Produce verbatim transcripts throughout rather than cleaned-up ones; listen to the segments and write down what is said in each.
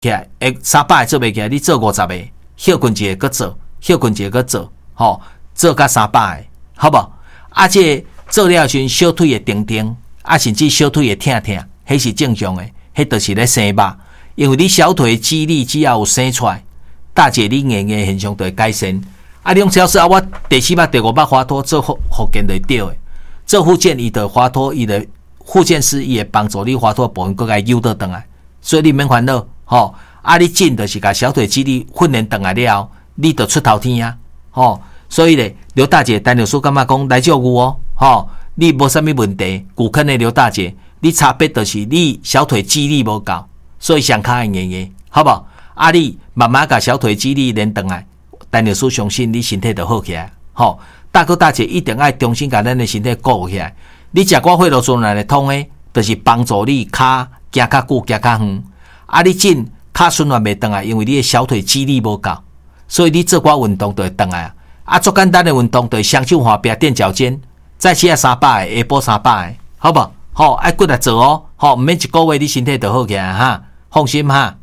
起来，会三百个做袂起来，你做五十个，休困一个，搁做，休困一个，搁做，吼、哦，做甲三百个，好无？啊，这做了时，小腿会定定，啊，甚至小腿会疼疼，迄是正常的，迄就是咧生肉，因为你小腿肌力只要有生出来，大姐你硬硬现象就会改善。啊，两小时啊，我第四摆、第五摆滑脱做复复健就对的，做复健伊的滑脱，伊的复健师伊会帮助你滑脱部分，搁甲扭倒转来，所以你免烦恼。吼、哦，啊，你进就是甲小腿肌力训练转来了后，你就出头天啊！吼、哦，所以咧，刘大姐、陈律师感觉讲来照顾哦，吼、哦，你无啥物问题，骨坑的刘大姐，你差别就是你小腿肌力无够，所以上骹会硬硬，好无？啊，你慢慢甲小腿肌力练转来，陈律师相信你身体就好起来。吼、哦，大哥大姐一定爱重新甲咱的身体顾起来。你食寡血路顺来的通的，就是帮助你骹行较久、行较远。啊！你进骹循环袂转来，因为你的小腿肌力无够，所以你做寡运动就会转来啊！啊，足简单的运动就是双手划壁垫脚尖，再起啊三百个，下晡三百个，好无？好，爱骨来做哦，好，毋免一个月你身体就好起来哈，放心哈。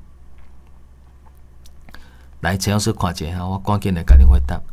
来，陈老师看一下，我赶紧来甲你回答。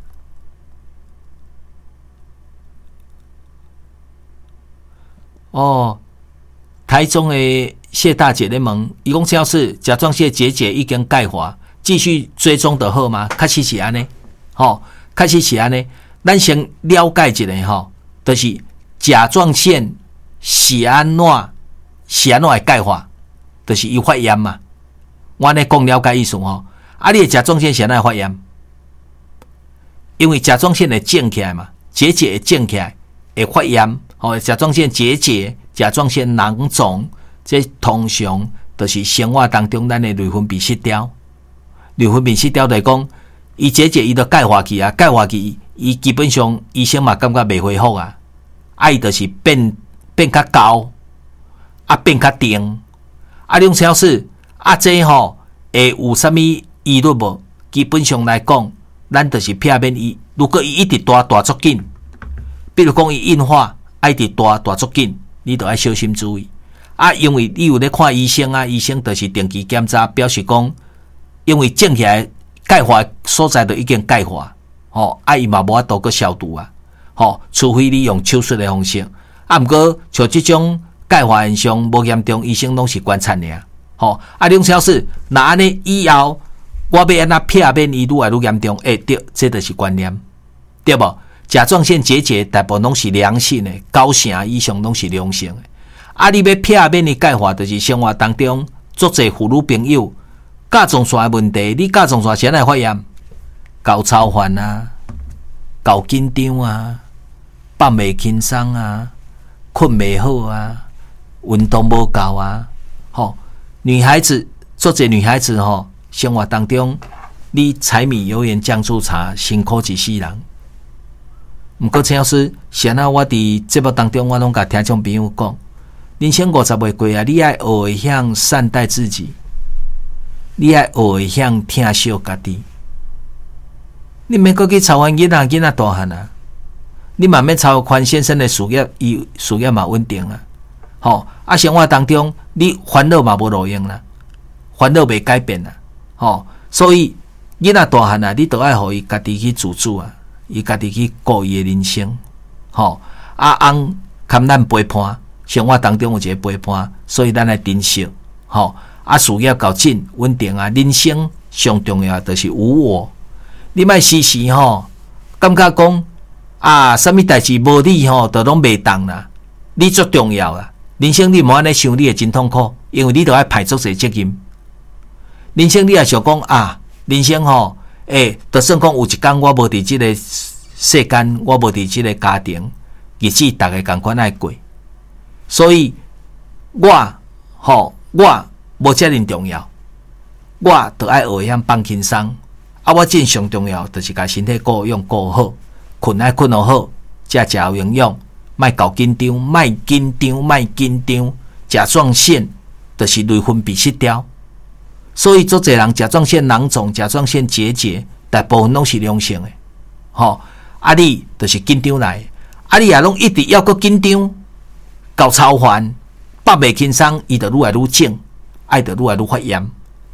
哦，台中的。谢大姐的问，伊讲只要是甲状腺结节已经钙化，继续追踪的好吗？开始是安尼，吼，开始是安尼。咱先了解一下吼，就是甲状腺是安怎是安怎会钙化，就是伊发炎嘛。我安尼讲了解意思吼，啊，你的甲状腺是安怎发炎？因为甲状腺会肿起来嘛，结节会肿起来，会发炎，吼，甲状腺结节、甲状腺囊肿。这通常就是生活当中咱的内分泌失调，内分泌失调就是讲，伊结节伊就钙化去啊，钙化去，伊基本上医生嘛感觉袂恢复啊，啊伊就是变变较高，啊变较定，啊两小时啊这吼会有啥物疑虑无？基本上来讲，咱就是片面伊，如果伊一直大大足紧，比如讲伊硬化，啊一直大大足紧，你都要小心注意。啊，因为你有咧看医生啊，医生就是定期检查，表示讲，因为肿起来钙化所在就已经钙化，吼、哦，啊伊嘛无法度个消毒啊，吼、哦，除非你用手术的方式，啊，毋过像这种钙化现象无严重，医生拢是观察尔，吼、哦，啊，两小时，那安尼以后，我要安那避免伊愈来愈严重，诶、欸，对，这就是观念，对无？甲状腺结节大部分拢是良性的，九成以上拢是良性的。啊！你要避免你钙化，就是生活当中足侪妇女朋友甲状腺的问题。你甲状腺先来发炎，高操烦啊，高紧张啊，放袂轻松啊，困袂好啊，运动无够啊。吼，女孩子足侪女孩子吼，生活当中你柴米油盐酱醋茶辛苦一世人。毋过陈老师，现在我伫节目当中，我拢甲听众朋友讲。人生五十岁过啊，你爱学会向善待自己，你爱学会向疼惜家己。你免搁去操烦囡仔，囡仔大汉啊！你慢慢操烦先生的事业，伊事业嘛稳定啊。吼、哦，啊，生活当中你烦恼嘛无路用啦，烦恼袂改变啦。吼、哦，所以囡仔大汉啊，你都爱互伊家己去自主啊，伊家己去过伊的人生。吼、哦，啊，翁堪咱陪伴。生活当中有一个陪伴，所以咱来珍惜，吼、哦、啊，事业够紧稳定啊，人生上重要就是有我。你莫时时吼感觉讲啊，啥物代志无你吼，都拢袂当啦。你最重要啦，人生你莫安尼想，你会真痛苦，因为你都要排足些责任。人生你也想讲啊，人生吼，诶、欸，就算讲有一天我无伫即个世间，我无伫即个家庭，日子逐个共款爱过。所以，我吼我无遮尔重要，我着爱学会晓放轻松。啊，我真上重要，就是甲身体顾用顾好，困爱困好好，才食有营养，莫搞紧张，莫紧张，莫紧张。甲状腺就是内分泌失调，所以足侪人甲状腺囊肿、甲状腺结节，大部分拢是良性的。吼，啊你就是紧张来，啊你也拢一直要搁紧张。搞操烦，百袂轻松，伊就愈来愈肿，爱就愈来愈发炎，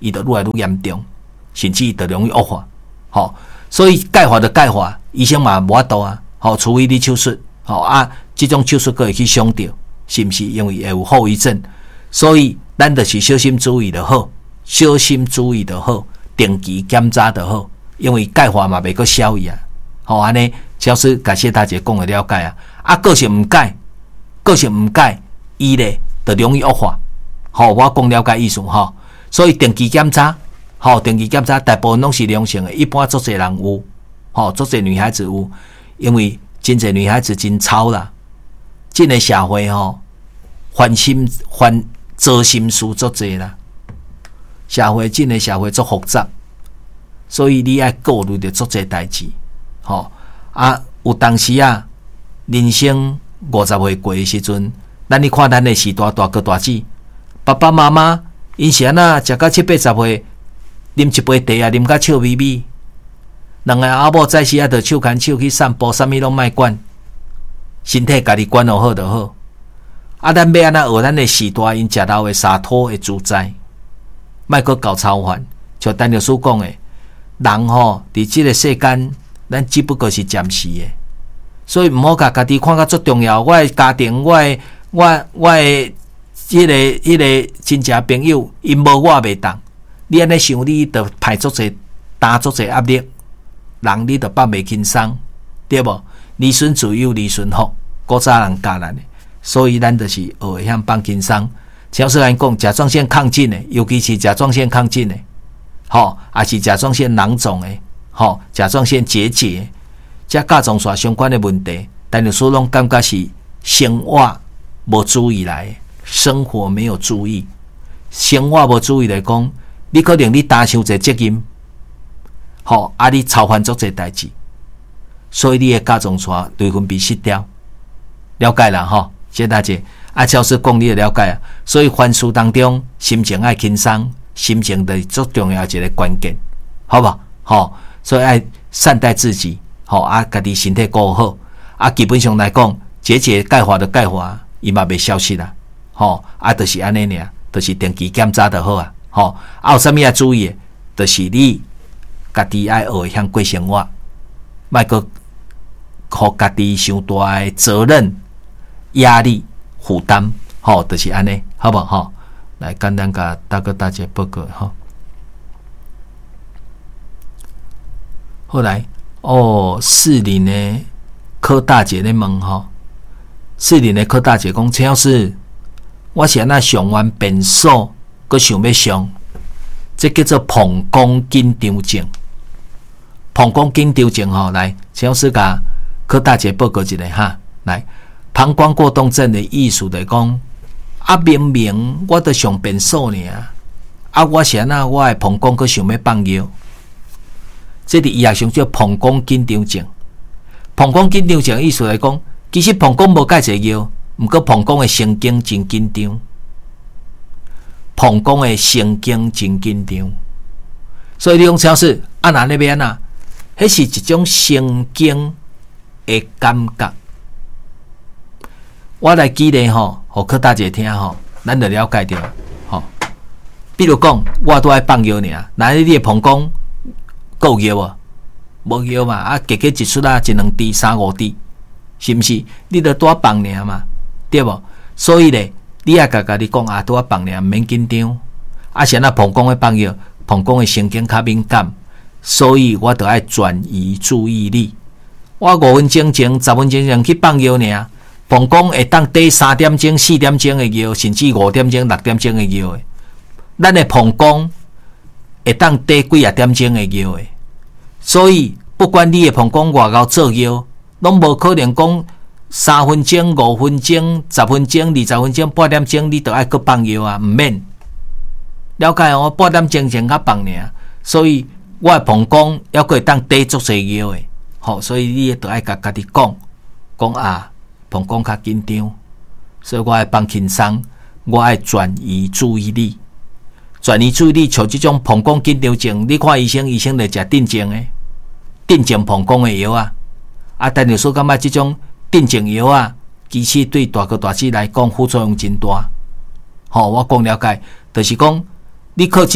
伊就愈来愈严重，甚至伊就容易恶化。吼，所以钙化的钙化，医生嘛无法度啊。吼，除非你手术，吼啊，即种手术佫会去伤着，是毋是？因为会有后遗症，所以咱就是小心注意就好，小心注意就好，定期检查就好，因为钙化嘛袂佫消去啊。吼，安尼，超师感谢大家讲的了解啊。啊，个性毋改，个性毋改，伊咧就容易恶化。吼，我讲了解意思吼，所以定期检查，吼，定期检查，大部分拢是良性的，一般足侪人有，吼，足侪女孩子有。因为真侪女孩子真吵啦，这个社会吼，烦心烦糟心事足侪啦。社会这个社会足复杂，所以你爱顾虑着足侪代志，吼啊！有当时啊，人生五十岁过的时阵，咱你看咱的时大大哥大姐，爸爸妈妈因是安那食到七八十岁，啉一杯茶啊，啉到笑眯眯。两个阿某在时啊，就手牵手去散步，啥物拢莫管，身体家己管好好就好。啊，咱要安怎学咱的时大因食老的洒脱的自在，莫阁搞操烦。像陈律师讲的，人吼伫即个世间，咱只不过是暂时的，所以毋好甲家己看甲足重要。我的家庭，我的我我的迄个迄个亲戚朋友，因无我袂当。你安尼想，你着排足侪担足侪压力。人你著放袂轻松，对无？离顺自有离顺福，古早人教咱的，所以咱就是学会晓放轻松。超师来讲，甲状腺亢进的，尤其是甲状腺亢进的，吼，也是甲状腺囊肿的，吼，甲状腺结节，这甲状腺相关的问题，但有时拢感觉是生活无注意来的，生活没有注意，生活无注意来讲，你可能你担伤者责任。吼，啊！你操烦足侪代志，所以你的甲状腺内分泌失调，了解啦吼，谢谢大家。啊，超师讲你的了解啊，所以凡事当中心情爱轻松，心情的最重要一个关键，好不好？吼，所以爱善待自己，吼啊，家己身体顾好啊。基本上来讲，节节钙化的钙化，伊嘛袂消失啦，吼啊，就是安尼尔，就是定期检查就好啊，吼啊，有啥物要注意的，就是你。家己爱学会晓过生活，莫阁互家己伤大的责任、压力、负担，吼，就是安尼，好不好？吼，来简单甲大哥大姐报告吼。后来哦，士林的柯大姐咧问吼，士林的柯大姐讲，陈老师，我是安那上完便所，阁想要上，这叫做膀胱紧张症。膀胱紧张症吼，来，陈老师甲柯大姐报告一下哈。来，膀胱过动症的意思就是讲，啊明明我都上便所呢，啊我是安那我的膀胱阁想要放尿，这伫医学上叫膀胱紧张症。膀胱紧张症的意思来讲，其实膀胱无介侪尿，毋过膀胱的神经真紧张，膀胱的神经真紧张，所以你讲陈老师啊哪那边啊？迄是一种神经的感觉。我来举例吼，互柯大姐听吼，咱就了解着吼。比如讲，我都爱放尿尔，那你的膀胱够尿无？无尿嘛，啊，加加一出啊，一两滴、三五滴，是毋是？你着多放尔嘛，对无？所以咧，你也甲家己讲啊，多放尔，毋免紧张。啊，是那膀胱的放尿，膀胱的神经较敏感。所以我就爱转移注意力。我五分钟前、十分钟前去放尿尔，膀胱会当滴三点钟、四点钟的尿，甚至五点钟、六点钟的尿的。咱的膀胱会当滴几啊点钟的尿的。所以不管你的膀胱外口做尿，拢无可能讲三分钟、五分钟、十分钟、二十分钟、半点钟，你就爱去放尿啊？唔免。了解哦，半点钟前较放尔，所以。我的膀胱还可以当滴足侪尿诶，吼，所以你都爱甲家己讲，讲啊，膀胱较紧张，所以我爱放轻松，我爱转移注意力，转移注意力，像这种膀胱紧张症，你看医生，医生来食镇静诶，镇静膀胱诶药啊，啊，但是说感觉这种镇静药啊，其实对大哥大姐来讲副作用真大，吼，我讲了解，就是讲你靠这粒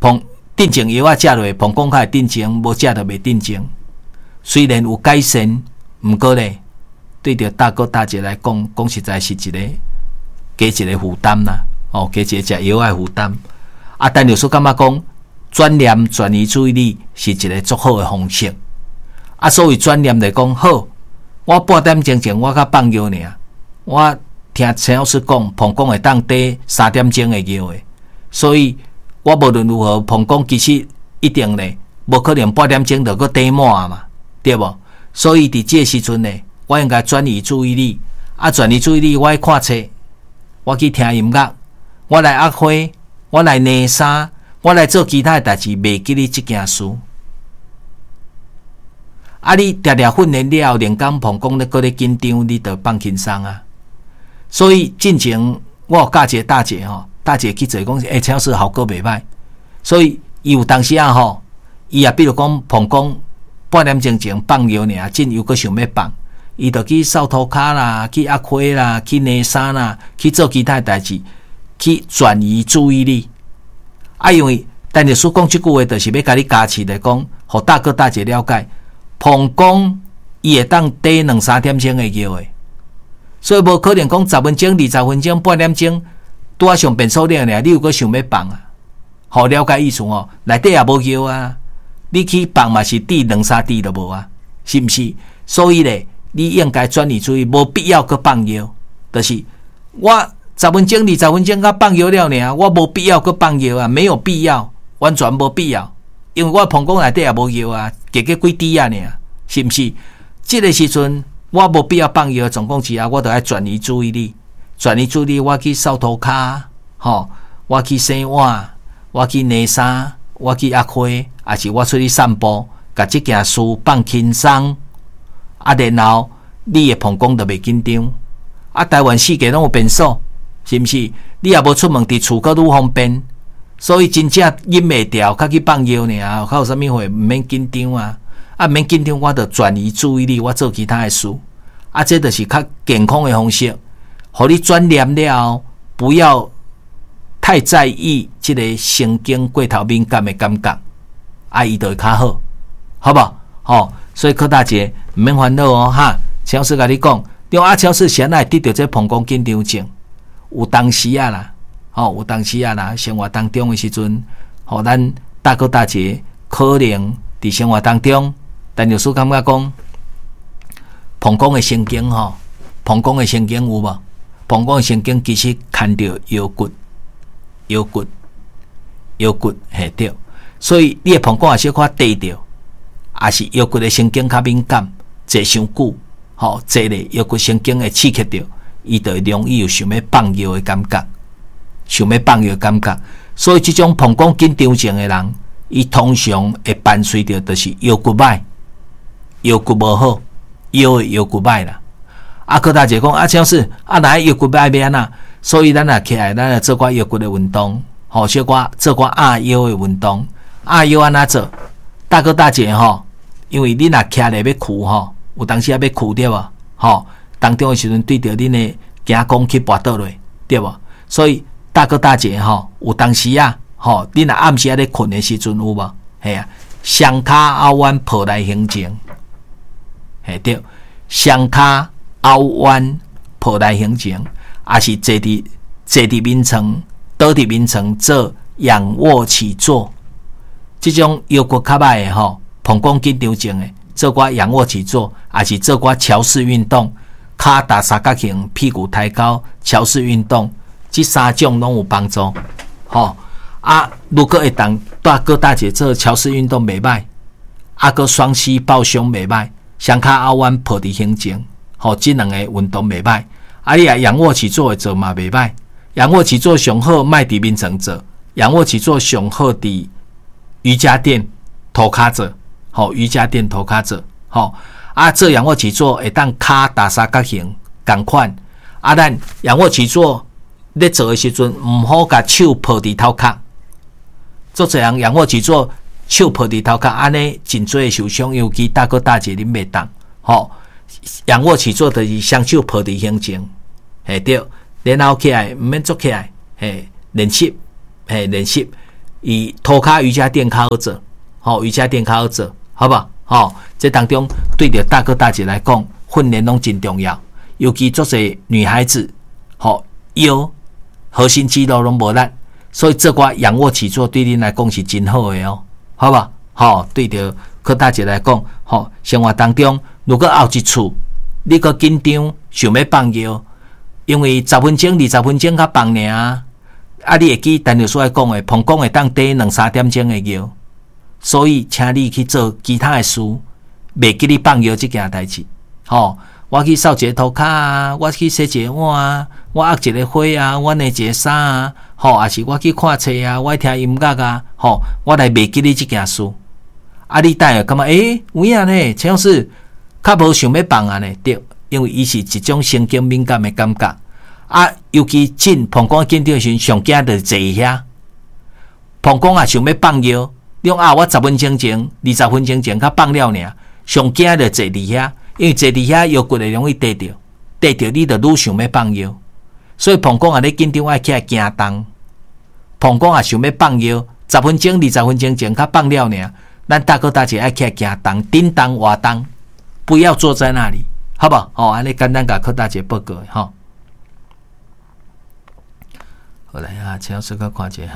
膀定情药啊食落，膀胱较会定情，无食就袂定情。虽然有改善，毋过咧，对着大哥大姐来讲，讲实在是一个加一个负担啦。哦，加一个食药的负担。啊，但有时感觉讲，转念转移注意力是一个足好的方式。啊，所谓转念来讲，好，我半点钟前我较放药尔，我听陈老师讲，膀胱会当低三点钟的药的，所以我无论如何，膀胱其实一定咧，无可能半点钟就搁低满嘛，对无？所以伫这个时阵呢，我应该转移注意力。啊，转移注意力，我爱看册，我去听音乐。我来压花，我来捏衫，我来做其他的代志，袂记你这件事。啊，你常常训练了后，连讲膀胱咧，搁咧紧张，你就放轻松啊。所以进前我有教一个大姐吼，大姐去做讲，诶、欸，陈老师效果袂歹。所以伊有当时啊吼，伊也比如讲膀胱半点钟前放药尔，进又搁想要放，伊就去扫涂骹啦，去压花啦，去捏衫啦，去做其他的代志。去转移注意力，啊，因为但律师讲这句话，就是要甲你加持来讲，互大哥大姐了解，膀胱伊会当低两三点钟的药的，所以无可能讲十分钟、二十分钟、半点钟，拄啊上便所了呢，你有个想要放啊？好了解意思哦，内底也无药啊，你去放嘛是滴两三滴都无啊，是毋是？所以咧，你应该转移注意，无必要去放药，就是我。十分钟、二十分钟，甲放药了呢，我无必要去放药啊，没有必要，完全无必要，因为我膀胱内底也无药啊，加加几滴啊呢，是毋是？这个时阵我无必要放药，总共之下，我就爱转移注意力，转移注意力，我去扫涂骹，吼，我去洗碗，我去捏衫，我去压花，还是我出去散步，甲这件事放轻松，啊，然后你的膀胱就袂紧张，啊，台湾四界拢有便所。是毋是？你也无出门，伫厝阁愈方便，所以真正忍袂掉，较去放药尔，较有啥物货，毋免紧张啊！啊，毋免紧张，我着转移注意力，我做其他诶事。啊，这就是较健康诶方式，互你转念了后，不要太在意即个神经过头敏感诶感觉，啊，伊就会较好，好无？吼，所以柯大姐毋免烦恼哦，哈！陈老师甲你讲，中阿超是先来得到这膀胱紧张症。有当时啊啦，吼、哦、有当时啊啦，生活当中的时阵，吼、哦、咱大哥大姐可能伫生活当中，但有时感觉讲，膀胱的神经吼，膀胱的神经有无？膀胱的神经其实牵着腰骨、腰骨、腰骨下掉，所以你的膀胱也小可低着，也是腰骨的神经较敏感，坐伤久，吼、哦，坐咧腰骨神经会刺激着。伊就容易有想要放药的感觉，想要放药的感觉，所以这种膀胱紧张症的人，伊通常会伴随着就是腰骨歹，腰骨无好，腰的腰骨歹啦。啊，柯大姐讲啊，像是啊，哪腰骨歹要安怎？所以咱也起来，咱也做寡腰骨的运动，吼、哦，小寡做寡压腰的运动，压腰安怎做？大哥大姐吼，因为你若起来要屈吼，有当时也要屈对无？吼。当中的时阵对着恁的肩膀去跋倒落，对无？所以大哥大姐吼，有当时啊，吼，恁若暗时啊咧困的时阵有无？系啊，双骹后弯抱来行前，系对，双骹后弯抱来行前，也是坐伫坐伫眠床，倒伫眠床做仰卧起坐，这种腰骨较歹的吼，膀胱紧张症的，做寡仰卧起坐，也是做寡桥式运动。骹打三角形，屁股抬高，桥式运动，这三种拢有帮助。吼、哦、啊，如果会当大哥大姐做桥式运动袂歹，啊个双膝抱胸袂歹，双骹后弯抱伫胸前，吼、哦，这两个运动袂歹。啊，你啊仰卧起坐会做嘛袂歹，仰卧起坐上好莫伫眠床做，仰卧起坐上好伫瑜伽垫涂骹做，吼、哦，瑜伽垫涂骹做，吼、哦。啊，做仰卧起坐会当骹打三角形，共款。啊，咱仰卧起坐咧做的时阵，毋好甲手抱伫头壳。做这样仰卧起坐，手抱伫头壳，安尼颈椎受伤，尤其大哥大姐恁袂当。吼，仰卧起坐就是双手抱伫胸前，嘿对，然后起来毋免做起来，嘿练习，嘿练习， 以涂骹瑜伽垫较好做，吼、哦、瑜伽垫较好做，好不好？吼、哦，这当中对着大哥大姐来讲，训练拢真重要，尤其做些女孩子，吼、哦、腰核心肌肉拢无力，所以这寡仰卧起坐对恁来讲是真好的哦，好不好？吼、哦，对着柯大姐来讲，吼、哦、生活当中如果后一次你搁紧张想要放药，因为十分钟、二十分钟较放尔，啊，你会记陈律师讲的，膀胱会当低两三点钟的药，所以请你去做其他的事，袂记你放药这件代志。吼、哦，我去扫一个涂骹啊，我去洗一个碗啊，我压一个花啊，我捏一个衫啊，吼、哦，也是我去看册啊，我听音乐啊，吼、哦，我来袂记你这件事。啊，你等下感觉诶，有影呢？像是较无想要放啊呢？对，因为伊是一种神经敏感的感觉。啊，尤其紧膀胱紧张时，上惊就是坐遐。膀胱啊，想要放药，你讲啊，我十分钟前、二十分钟前较放了呢，上惊就坐伫遐，因为坐伫遐腰骨会容易跌着，跌着你就愈想要放药，所以膀胱啊，你紧张爱起来行动。膀胱啊，想要放药，十分钟、二十分钟前较放了呢。咱大哥大姐爱起来行动，叮当瓦当，不要坐在那里，好不好？哦，安尼简单甲柯大姐报告哈。好来啊，请老师个看者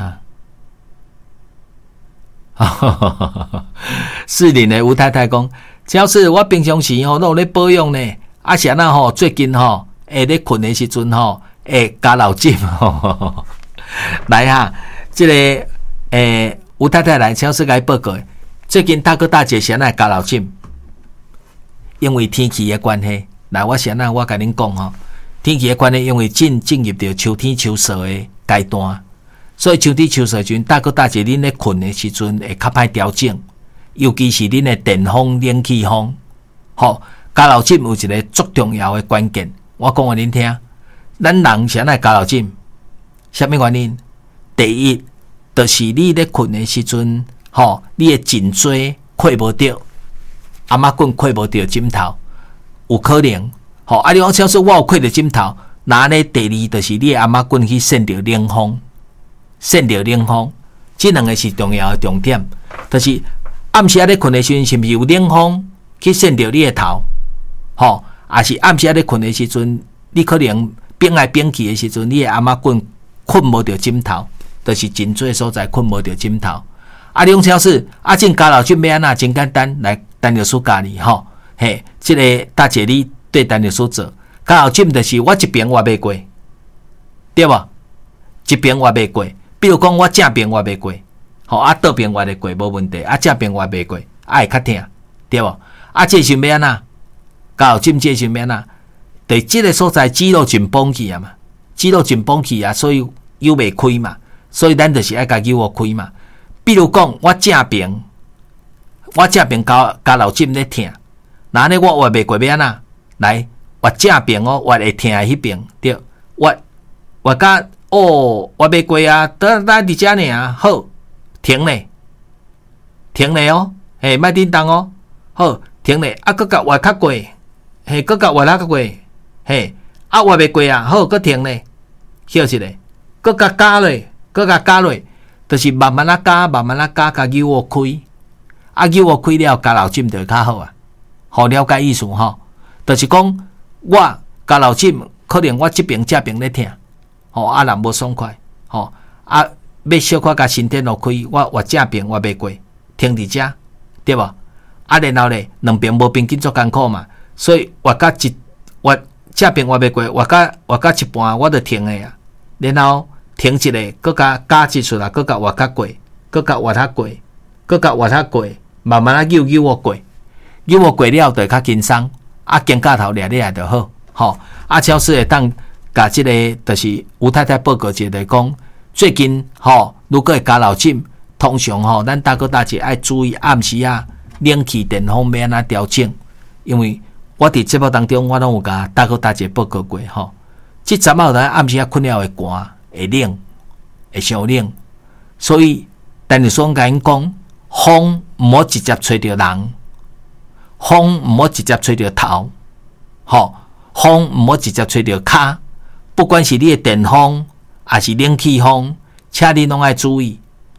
哈。四零的吴太太讲，只要是我平常时吼都有咧保养呢，啊是安那吼，最近吼会咧困的时阵吼会加老筋吼。来哈，这个诶吴太太来，请老师甲伊报告。最近大哥大姐先来加老筋，因为天气的关系。来，我先来我甲恁讲吼，天气的关系，因为进进入到秋天秋色的阶段，所以秋天秋色阵，大哥大姐恁咧困的时阵会较歹调整，尤其是恁的电风、冷气风。吼，加老筋有一个足重要的关键，我讲互恁听。咱人先来加老筋，啥物原因？第一，就是你咧困的时阵。吼，你的颈椎睡无着，阿妈棍睡无着枕头，有可能。吼，啊，你讲像说我有睡着枕头，那呢第二就是你的阿妈棍去扇着冷风，扇着冷风，这两个是重要的重点。就是暗时啊咧困的时阵，是毋是有冷风去扇着你的头？吼，也是暗时啊咧困的时阵，你可能变来变去的时阵，你的阿妈棍困无着枕头，就是颈椎所在困无着枕头。啊，你讲超市啊，进加老筋要安那真简单，来陈律师教你吼。嘿，这个大姐你对陈律师做加老筋，就是我一边我袂过，对无？一边我袂过，比如讲我正边我袂过，吼啊倒边我会过无问题，啊正边我袂过，啊会较疼，对无？啊这是要安那？加老筋这是要安那？对，这个所在肌肉紧绷去啊嘛，肌肉紧绷去啊，所以腰袂开嘛，所以咱就是爱甲腰我开嘛。比如讲，我正边，我正边加加老筋咧疼，那呢我活袂过要安那？来，我正边哦，我会疼迄边，对，我我甲哦，我袂过啊，得得伫遮呢啊，好，停咧，停咧哦，嘿，莫叮当哦，好，停咧，啊，搁甲活较过，嘿，搁甲活较过，嘿，啊，活袂过啊，好，搁停咧，休息咧，搁甲加落，搁甲加落。就是慢慢啊加，慢慢啊加，甲腰我开，啊腰我开了，加老筋就较好啊。好了解意思吼，就是讲我加老筋，可能我这边这边咧疼，吼啊人无爽快，吼啊要小可甲身体落开，我我这边我袂过，停伫遮，对无？啊然后咧两边无边紧做艰苦嘛，所以我甲一我这边我袂过，我甲我甲一半我就停诶啊，然后。停一下，搁甲加一出来，搁甲活较过，搁甲活较过，搁甲活较过，慢慢啊扭扭我过，扭我过了就较轻松，啊肩胛头掠掠就好，吼。啊，超市会当甲即个就是吴太太报告一个讲，最近吼如果会加老筋，通常吼咱大哥大姐爱注意暗时啊冷气电风要安怎调整，因为我伫节目当中我拢有甲大哥大姐报告过吼，即阵仔有当暗时啊困了会寒。会冷，会伤冷，所以但是双甲因讲，风毋好直接吹着人，风毋好直接吹着头，吼，风毋好直接吹着骹，不管是你的电风还是冷气风，请你拢爱注意，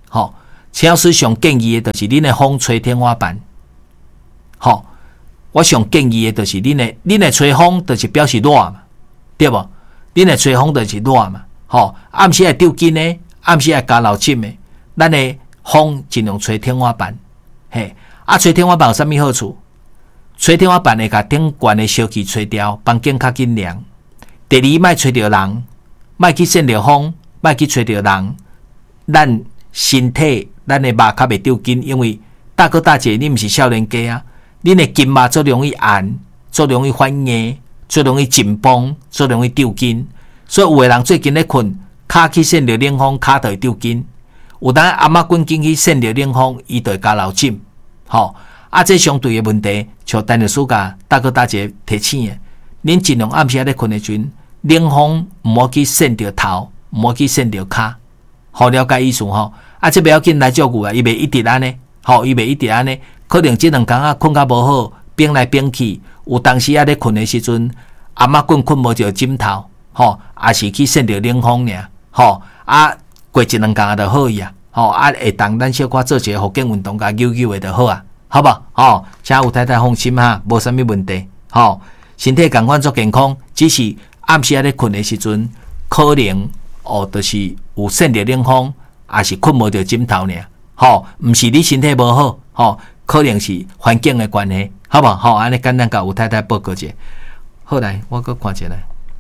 吼，陈老师上建议的就是恁的风吹天花板，吼，我上建议的就是恁的恁的吹风，就是表示热嘛，对不？恁的吹风就是热嘛，吼，暗时爱丢紧的，暗时爱加老浸的，咱的风尽量吹天花板，嘿，啊，吹天花板有啥物好处？吹天花板会甲顶悬的烧气吹掉，房间较紧凉。第二，莫吹着人，莫去扇着风，莫去吹着人，咱身体咱的肉较袂丢筋，因为大哥大姐，你毋是少年家啊，恁的筋肉最容易按，最容易反硬，最容易紧绷，最容易丢筋。所以有的人最近咧困，骹去扇着冷风，骹就会丢筋。有当阿嬷滚进去扇着冷风，伊就会加老浸。吼、哦，啊，这相对的问题，像陈律师甲大哥大姐提醒的。恁尽量暗时咧困的时阵，冷风毋好去扇着头，毋好去扇着骹，好了解意思吼。啊，这不要紧来照顾啊，伊袂一直安尼，吼，伊袂一直安尼，可能这两工啊困较无好，变来变去，有当时啊咧困的时阵，阿嬷困困无着枕头，吼，也是去扇着冷风尔，吼，啊，过一两工就好伊啊，吼，啊，会当咱小可做一个复健运动，甲扭扭的就好啊，好不？吼，请有太太放心哈，无啥物问题，吼。身体共款做健康，只是暗时啊咧困的时阵，可能哦，就是有扇着冷风，也是困无着枕头尔，吼，毋是你身体无好，吼，可能是环境的关系，好无？吼，安尼简单甲有太太报告者。好来，我搁看一下来，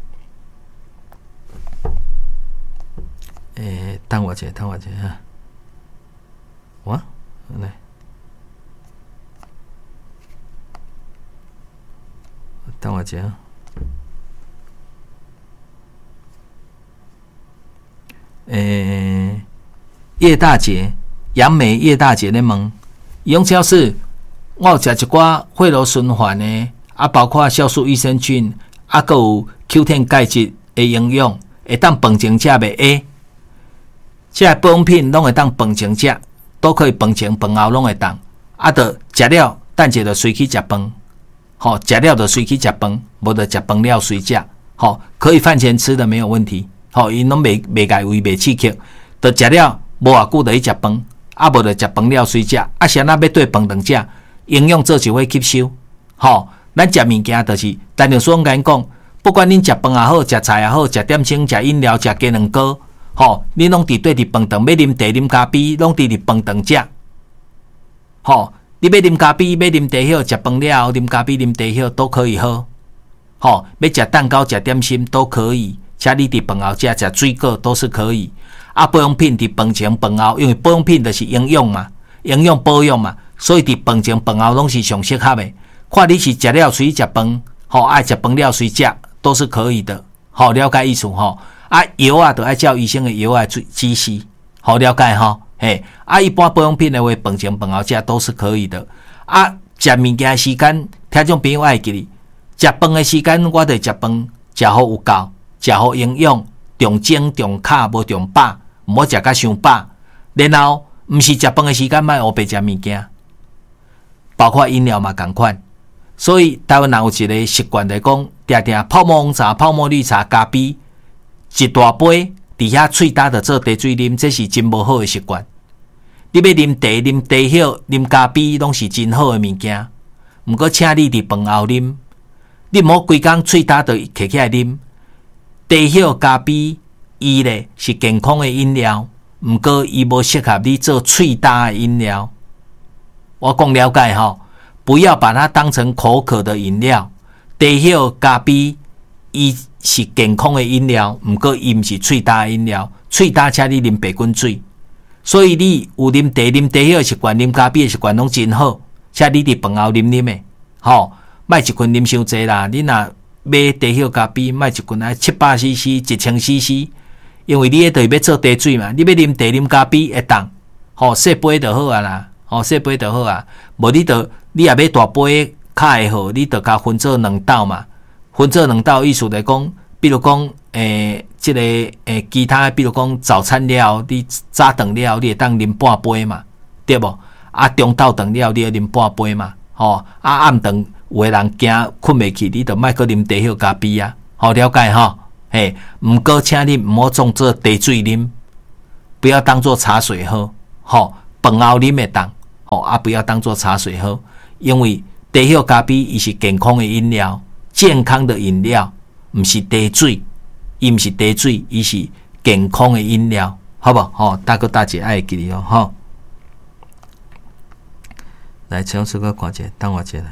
诶、欸，等我一下，等我一下哈，我来。等我讲，诶，叶大姐，杨梅叶大姐咧问，杨超市，我有食一寡血路循环的，啊，包括酵素益生菌，啊，还有 Q 十 钙质的营养，会当饭前食袂下。这保养品拢会当饭前食，都可以饭前饭后拢会当，啊，着食了，等者就随去食饭。好，食了就随去食饭，无就食饭了随食。好，可以饭前吃的没有问题。好，因拢袂袂解胃袂刺激，就食了无偌久就去食饭，啊无就食饭了随食。啊，谁若要对饭当食，营养做就会吸收。好，咱食物件就是，但就说甲讲，不管恁食饭也好，食菜也好，食点心、食饮料、食鸡卵糕，好，恁拢伫对伫饭堂，要啉茶、啉咖啡，拢伫伫饭堂食。好。你要啉咖啡，要啉茶叶，食饭了后啉咖啡、啉茶叶都可以喝。吼、哦，要食蛋糕、食点心都可以。且你伫饭后食食水果都是可以。啊，保养品伫饭前、饭后，因为保养品就是营养嘛，营养保养嘛，所以伫饭前、饭后拢是上适合的。看你是食了随食饭，吼、哦，爱食饭了随食都是可以的。好、哦，了解意思吼。啊，药啊，就爱照医生的药来指示。好，了解吼。嘿，啊，一般保养品的话，饭前饭后食都是可以的。啊，食物件的时间，听众朋友爱记哩，食饭的时间，我得食饭，食好有够，食好营养，重精重卡，无重饱，毋好食甲伤饱。然后，毋是食饭的时间，莫黑白食物件，包括饮料嘛共款。所以，台湾人有一个习惯来讲，定定泡沫红茶、泡沫绿茶、咖啡，一大杯。伫遐喙焦着做茶水啉，这是真无好的习惯。你要啉茶、啉茶叶、啉咖啡，拢是真好的物件。毋过，请你伫饭后啉，你毋好规工喙焦着摕起来啉。茶叶、咖啡，伊咧是健康的饮料，毋过伊无适合你做喙焦的饮料。我讲了解吼，不要把它当成口渴的饮料。茶叶、咖啡，伊是健康的饮料，毋过伊毋是喙焦的饮料。喙焦请你啉白滚水，所以你有啉茶、啉茶叶的习惯，啉咖啡的习惯拢真好。请你伫饭后啉啉的，吼，莫一群啉伤济啦。你若买茶叶咖啡，莫一群爱七百 C C、一千 C C， 因为你迄著要做茶水嘛。你要啉茶、啉咖啡会当，吼，细杯就好啊啦，吼，细杯就好啊。无你著你也要大杯较会好，你著甲分做两斗嘛。分做两道意思来讲，比如讲，诶、欸，即、这个诶、欸，其他，比如讲早餐了，你早顿了，你会当啉半杯嘛，对无？啊，中昼顿了，你会啉半杯嘛，吼、哦，啊，暗顿有诶人惊困袂去，你就莫搁啉茶叶咖啡啊，好了解吼，嘿，毋过请你毋好当做茶水啉，不要当做茶水喝， 吼、哦，饭后啉会当，吼、哦、啊，不要当做茶水喝，因为茶叶咖啡伊是健康的饮料，健康的饮料，毋是茶水，伊毋是茶水，伊是健康的饮料，好不好？吼、哦，大哥大姐爱记哩哦，吼、哦。来，请这个看一下，等我一下。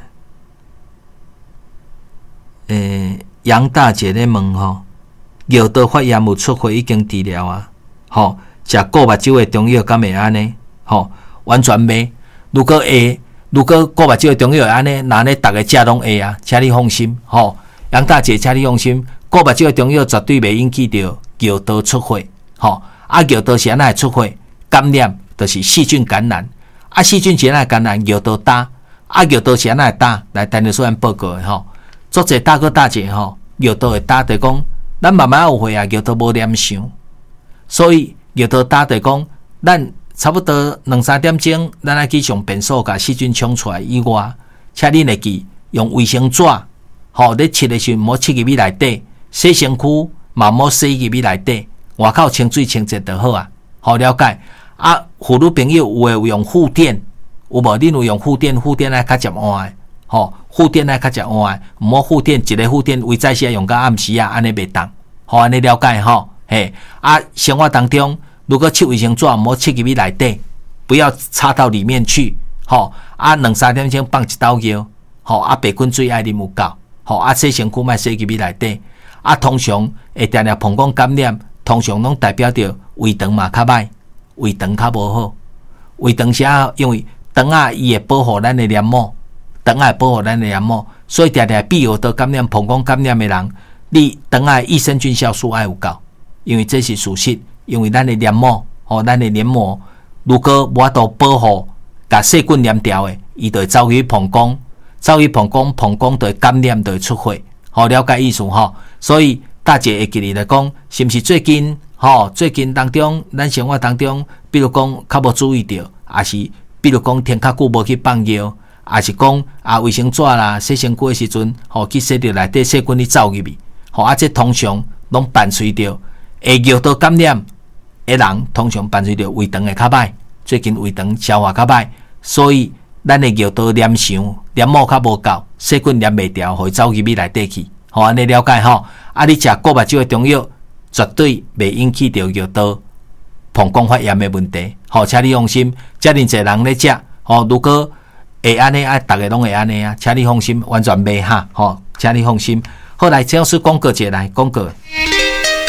诶，杨大姐咧问吼，尿道发炎有出血已经治疗啊？吼，食过目睭的中药敢会安尼？吼，完全袂。如果会，如果过目睭的中药会安尼，那呢，大家食拢会啊，请你放心。吼，杨大姐，请你放心，过目睭的中药绝对袂引起到尿道出血。吼，啊，尿道是安怎会出血？感染就是细菌感染。啊，细菌是安怎感染？尿道打，啊，尿道是安怎会打？来，陈律师报告的吼，做者大哥大姐吼，尿道会打就讲，咱慢慢有血啊，尿道无黏上，所以尿道打就讲，咱差不多两三点钟，咱爱去上便所，甲细菌冲出来以外，请恁会记用卫生纸，吼，咧切的时候莫切入去内底，洗身躯嘛莫洗入去内底，外口清水清洁就好啊，好了解。啊，妇女朋友有诶有用护垫，有无？恁有用护垫？护垫爱较接换诶，吼，护垫爱较接换诶，毋好护垫一个护垫为早时用到暗时啊，安尼袂当，好安尼了解吼，嘿，啊，生活当中如果切卫生纸，毋好切入去内底，不要插到里面去，吼，啊，两三点钟放一斗药，吼，啊，白滚水爱啉有够，吼，啊，洗身躯莫洗入去内底，啊，通常会定定膀胱感染，通常拢代表着胃肠嘛较歹。胃肠较无好，胃肠啥？因为肠啊，伊会保护咱的黏膜，肠啊会保护咱的黏膜，所以常常泌尿道感染、膀胱感染的人，你肠啊益生菌酵素爱有够，因为这是事实。因为咱的黏膜，吼、哦，咱的黏膜如果无法度保护，甲细菌黏掉的，伊就会走去膀胱，走去膀胱，膀胱就会感染，就会出血。好、哦，了解意思吼、哦。所以大姐会记你来讲，是毋是最近？吼、哦，最近当中，咱生活当中，比如讲较无注意到，也是比如讲天较久无去放药，也是讲啊卫生纸啦、洗身躯的时阵，吼、哦、去洗着内底细菌去走入去，吼、哦、啊这通常拢伴随着会尿道感染的人，通常伴随着胃肠会较歹，最近胃肠消化较歹，所以咱的尿道黏上，黏膜较无够，细菌黏袂掉，会走入去内底去，吼安尼了解吼，啊你食过目睭的中药。绝对袂引起到尿道膀胱发炎的问题，好，请你放心。遮尔侪人咧食，吼，如果会安尼啊，大家拢会安尼啊，请你放心，完全袂哈，吼，请你放心。好来，张老师广告一下来广告。